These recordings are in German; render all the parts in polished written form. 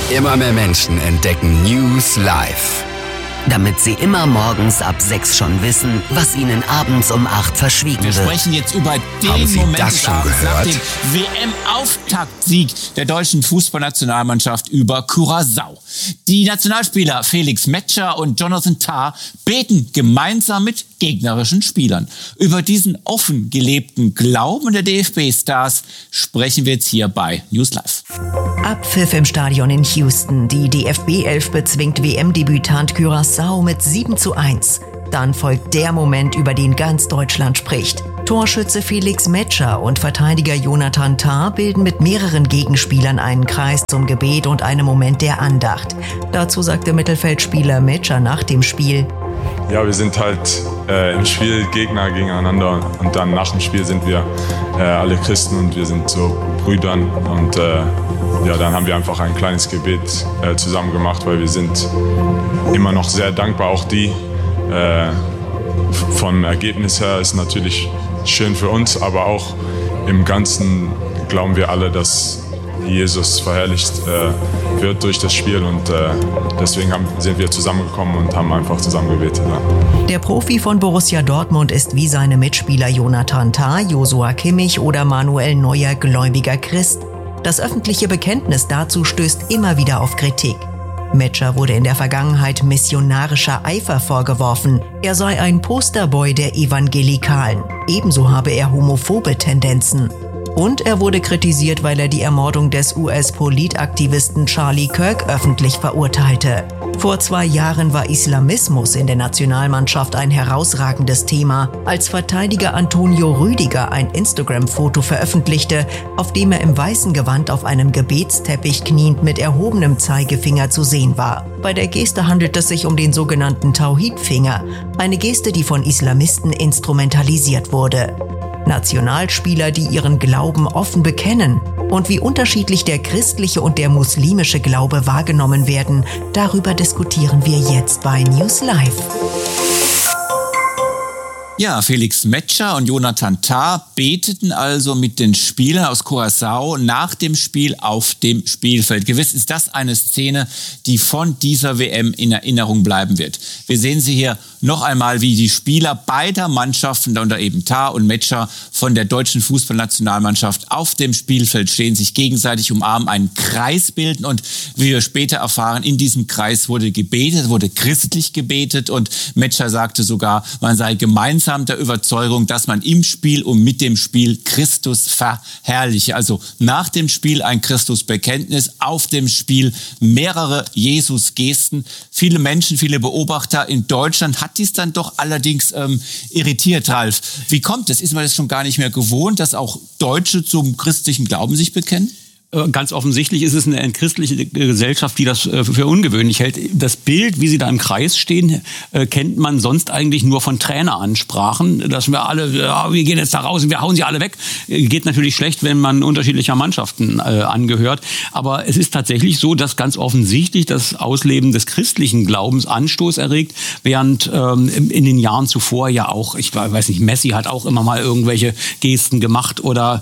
Immer mehr Menschen entdecken News Live. Damit sie immer morgens ab 6 schon wissen, was ihnen abends um 8 verschwiegen wird. Wir sprechen jetzt über den Haben Sie Moment das des schon Abends nach gehört? dem WM-Auftaktsieg der deutschen Fußballnationalmannschaft über Curaçao. Die Nationalspieler Felix Metscher und Jonathan Tah beten gemeinsam mit gegnerischen Spielern. Über diesen offen gelebten Glauben der DFB-Stars sprechen wir jetzt hier bei News Live. Abpfiff im Stadion in Houston. Die DFB-11 bezwingt WM-Debütant Curaçao mit 7:1. Dann folgt der Moment, über den ganz Deutschland spricht. Torschütze Felix Metscher und Verteidiger Jonathan Tah bilden mit mehreren Gegenspielern einen Kreis zum Gebet und einem Moment der Andacht. Dazu sagte Mittelfeldspieler Metscher nach dem Spiel: Ja, wir sind halt im Spiel Gegner gegeneinander und dann nach dem Spiel sind wir alle Christen und wir sind so Brüdern und ja, dann haben wir einfach ein kleines Gebet zusammen gemacht, weil wir sind immer noch sehr dankbar, auch die vom Ergebnis her ist natürlich schön für uns, aber auch im Ganzen glauben wir alle, dass Jesus verherrlicht wird durch das Spiel und deswegen sind wir zusammengekommen und haben einfach zusammen gebetet. Ja. Der Profi von Borussia Dortmund ist wie seine Mitspieler Jonathan Tah, Joshua Kimmich oder Manuel Neuer gläubiger Christ. Das öffentliche Bekenntnis dazu stößt immer wieder auf Kritik. Metscher wurde in der Vergangenheit missionarischer Eifer vorgeworfen. Er sei ein Posterboy der Evangelikalen. Ebenso habe er homophobe Tendenzen. Und er wurde kritisiert, weil er die Ermordung des US-Politaktivisten Charlie Kirk öffentlich verurteilte. Vor 2 Jahren war Islamismus in der Nationalmannschaft ein herausragendes Thema, als Verteidiger Antonio Rüdiger ein Instagram-Foto veröffentlichte, auf dem er im weißen Gewand auf einem Gebetsteppich kniend mit erhobenem Zeigefinger zu sehen war. Bei der Geste handelt es sich um den sogenannten Tauhid-Finger, eine Geste, die von Islamisten instrumentalisiert wurde. Nationalspieler, die ihren Glauben offen bekennen und wie unterschiedlich der christliche und der muslimische Glaube wahrgenommen werden, darüber diskutieren wir jetzt bei News Live. Ja, Felix Metscher und Jonathan Tah beteten also mit den Spielern aus Curaçao nach dem Spiel auf dem Spielfeld. Gewiss ist das eine Szene, die von dieser WM in Erinnerung bleiben wird. Wir sehen sie hier noch einmal, wie die Spieler beider Mannschaften, darunter eben Tah und Metscher von der deutschen Fußballnationalmannschaft, auf dem Spielfeld stehen, sich gegenseitig umarmen, einen Kreis bilden und wie wir später erfahren, in diesem Kreis wurde gebetet, wurde christlich gebetet und Metscher sagte sogar, man sei gemeinsam der Überzeugung, dass man im Spiel und mit dem Spiel Christus verherrliche. Also nach dem Spiel ein Christusbekenntnis, auf dem Spiel mehrere Jesus-Gesten. Viele Menschen, viele Beobachter in Deutschland hat dies dann doch allerdings irritiert, Ralf. Wie kommt es? Ist man das schon gar nicht mehr gewohnt, dass auch Deutsche zum christlichen Glauben sich bekennen? Ganz offensichtlich ist es eine entchristliche Gesellschaft, die das für ungewöhnlich hält. Das Bild, wie sie da im Kreis stehen, kennt man sonst eigentlich nur von Traineransprachen. Dass wir alle, ja, wir gehen jetzt da raus und wir hauen sie alle weg. Geht natürlich schlecht, wenn man unterschiedlicher Mannschaften angehört. Aber es ist tatsächlich so, dass ganz offensichtlich das Ausleben des christlichen Glaubens Anstoß erregt, während in den Jahren zuvor ja auch, ich weiß nicht, Messi hat auch immer mal irgendwelche Gesten gemacht oder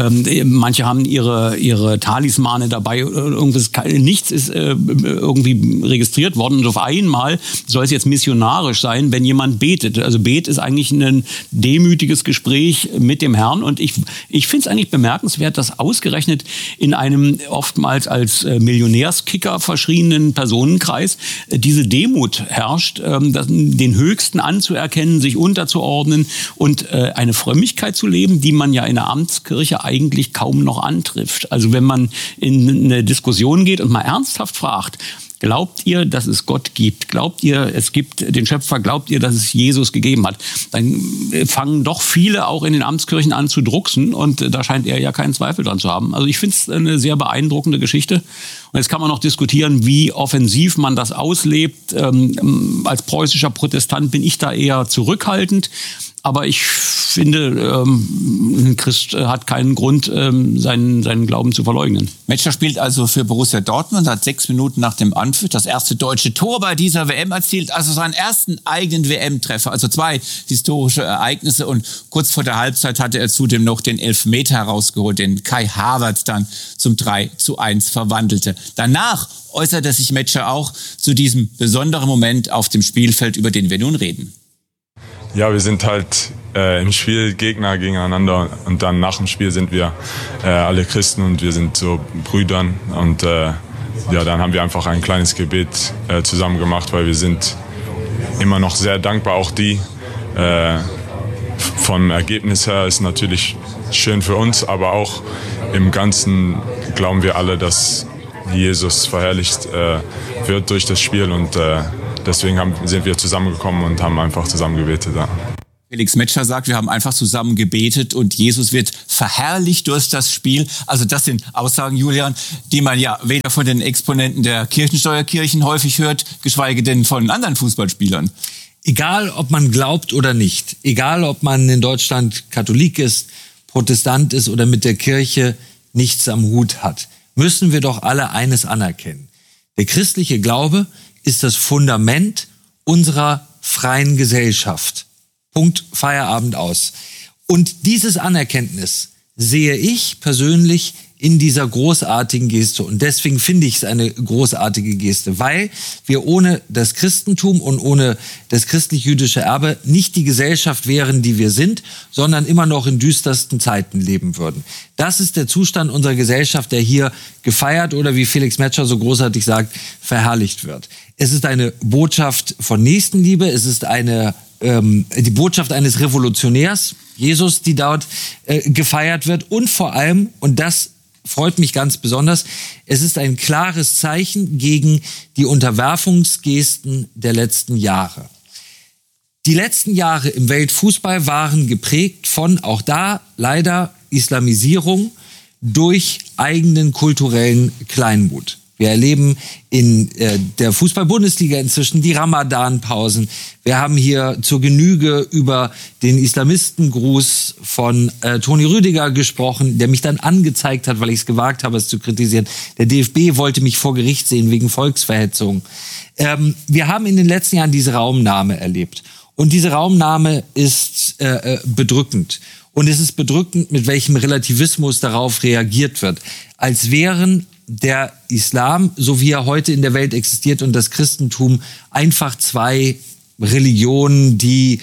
manche haben ihre Talismane dabei, irgendwas, nichts ist irgendwie registriert worden. Und auf einmal soll es jetzt missionarisch sein, wenn jemand betet. Also Bet ist eigentlich ein demütiges Gespräch mit dem Herrn. Und ich finde es eigentlich bemerkenswert, dass ausgerechnet in einem oftmals als Millionärskicker verschrienen Personenkreis diese Demut herrscht, den Höchsten anzuerkennen, sich unterzuordnen und eine Frömmigkeit zu leben, die man ja in der Amtskirche eigentlich kaum noch antrifft. Also wenn man in eine Diskussion geht und mal ernsthaft fragt, glaubt ihr, dass es Gott gibt? Glaubt ihr, es gibt den Schöpfer? Glaubt ihr, dass es Jesus gegeben hat? Dann fangen doch viele auch in den Amtskirchen an zu drucksen und da scheint er ja keinen Zweifel dran zu haben. Also ich finde es eine sehr beeindruckende Geschichte. Und jetzt kann man noch diskutieren, wie offensiv man das auslebt. Als preußischer Protestant bin ich da eher zurückhaltend. Aber ich finde, ein Christ hat keinen Grund, seinen Glauben zu verleugnen. Metscher spielt also für Borussia Dortmund, hat 6 Minuten nach dem Anpfiff das erste deutsche Tor bei dieser WM erzielt, also seinen ersten eigenen WM-Treffer, also 2 historische Ereignisse, und kurz vor der Halbzeit hatte er zudem noch den Elfmeter herausgeholt, den Kai Havertz dann zum 3:1 verwandelte. Danach äußerte sich Metscher auch zu diesem besonderen Moment auf dem Spielfeld, über den wir nun reden. Ja, wir sind halt im Spiel Gegner gegeneinander und dann nach dem Spiel sind wir alle Christen und wir sind so Brüdern und dann haben wir einfach ein kleines Gebet zusammen gemacht, weil wir sind immer noch sehr dankbar, auch die. Vom Ergebnis her ist natürlich schön für uns, aber auch im Ganzen glauben wir alle, dass Jesus verherrlicht wird durch das Spiel und deswegen sind wir zusammengekommen und haben einfach zusammen gebetet. Ja. Felix Metscher sagt, wir haben einfach zusammen gebetet und Jesus wird verherrlicht durch das Spiel. Also das sind Aussagen, Julian, die man ja weder von den Exponenten der Kirchensteuerkirchen häufig hört, geschweige denn von anderen Fußballspielern. Egal, ob man glaubt oder nicht, egal, ob man in Deutschland Katholik ist, Protestant ist oder mit der Kirche nichts am Hut hat, müssen wir doch alle eines anerkennen. Der christliche Glaube ist das Fundament unserer freien Gesellschaft. Punkt, Feierabend aus. Und dieses Anerkenntnis sehe ich persönlich in dieser großartigen Geste. Und deswegen finde ich es eine großartige Geste, weil wir ohne das Christentum und ohne das christlich-jüdische Erbe nicht die Gesellschaft wären, die wir sind, sondern immer noch in düstersten Zeiten leben würden. Das ist der Zustand unserer Gesellschaft, der hier gefeiert oder, wie Felix Metscher so großartig sagt, verherrlicht wird. Es ist eine Botschaft von Nächstenliebe, es ist die Botschaft eines Revolutionärs, Jesus, die dort gefeiert wird, und vor allem, und das freut mich ganz besonders, es ist ein klares Zeichen gegen die Unterwerfungsgesten der letzten Jahre. Die letzten Jahre im Weltfußball waren geprägt von, auch da leider, Islamisierung durch eigenen kulturellen Kleinmut. Wir erleben in der Fußball-Bundesliga inzwischen die Ramadan-Pausen. Wir haben hier zur Genüge über den Islamistengruß von Toni Rüdiger gesprochen, der mich dann angezeigt hat, weil ich es gewagt habe, es zu kritisieren. Der DFB wollte mich vor Gericht sehen wegen Volksverhetzung. Wir haben in den letzten Jahren diese Raumnahme erlebt. Und diese Raumnahme ist bedrückend. Und es ist bedrückend, mit welchem Relativismus darauf reagiert wird. Als wären der Islam, so wie er heute in der Welt existiert, und das Christentum einfach 2 Religionen, die,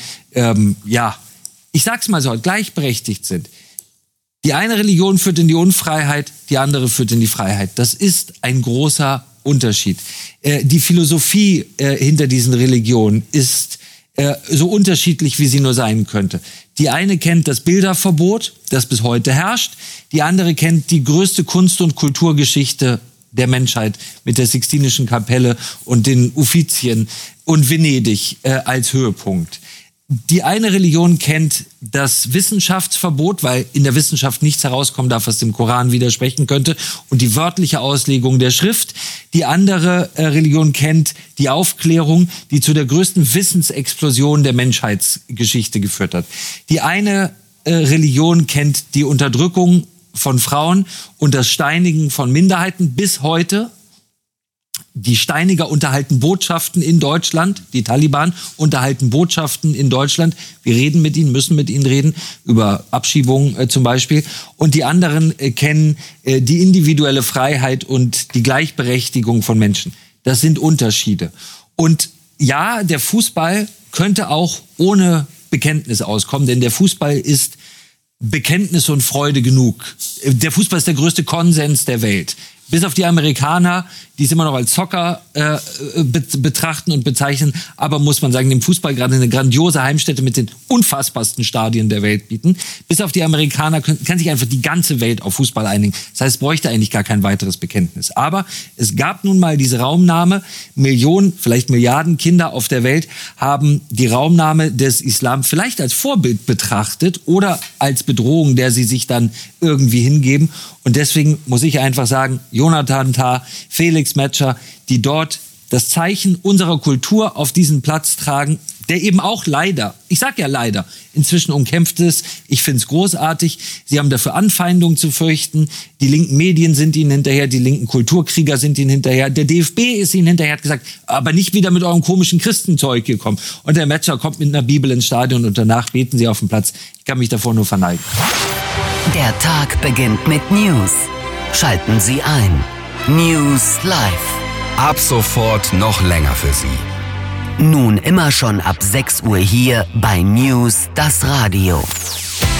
ich sag's mal so, gleichberechtigt sind. Die eine Religion führt in die Unfreiheit, die andere führt in die Freiheit. Das ist ein großer Unterschied. Die Philosophie hinter diesen Religionen ist so unterschiedlich, wie sie nur sein könnte. Die eine kennt das Bilderverbot, das bis heute herrscht. Die andere kennt die größte Kunst- und Kulturgeschichte der Menschheit mit der Sixtinischen Kapelle und den Uffizien und Venedig als Höhepunkt. Die eine Religion kennt das Wissenschaftsverbot, weil in der Wissenschaft nichts herauskommen darf, was dem Koran widersprechen könnte, und die wörtliche Auslegung der Schrift. Die andere Religion kennt die Aufklärung, die zu der größten Wissensexplosion der Menschheitsgeschichte geführt hat. Die eine Religion kennt die Unterdrückung von Frauen und das Steinigen von Minderheiten bis heute. Die Steiniger unterhalten Botschaften in Deutschland, die Taliban unterhalten Botschaften in Deutschland. Wir reden mit ihnen, müssen mit ihnen reden, über Abschiebungen zum Beispiel. Und die anderen kennen die individuelle Freiheit und die Gleichberechtigung von Menschen. Das sind Unterschiede. Und ja, der Fußball könnte auch ohne Bekenntnis auskommen, denn der Fußball ist Bekenntnis und Freude genug. Der Fußball ist der größte Konsens der Welt. Bis auf die Amerikaner, die es immer noch als Soccer betrachten und bezeichnen, aber muss man sagen, dem Fußball gerade eine grandiose Heimstätte mit den unfassbarsten Stadien der Welt bieten. Bis auf die Amerikaner kann sich einfach die ganze Welt auf Fußball einigen. Das heißt, es bräuchte eigentlich gar kein weiteres Bekenntnis. Aber es gab nun mal diese Raumnahme. Millionen, vielleicht Milliarden Kinder auf der Welt haben die Raumnahme des Islam vielleicht als Vorbild betrachtet oder als Bedrohung, der sie sich dann irgendwie hingeben. Und deswegen muss ich einfach sagen, Jonathan Tah, Felix Metscher, die dort das Zeichen unserer Kultur auf diesen Platz tragen, der eben auch leider, ich sag ja leider, inzwischen umkämpft ist. Ich find's großartig. Sie haben dafür Anfeindungen zu fürchten. Die linken Medien sind ihnen hinterher, die linken Kulturkrieger sind ihnen hinterher. Der DFB ist ihnen hinterher, hat gesagt, aber nicht wieder mit eurem komischen Christenzeug gekommen. Und der Matcher kommt mit einer Bibel ins Stadion und danach beten sie auf dem Platz. Ich kann mich davor nur verneigen. Der Tag beginnt mit News. Schalten Sie ein. News Live. Ab sofort noch länger für Sie. Nun immer schon ab 6 Uhr hier bei News, das Radio.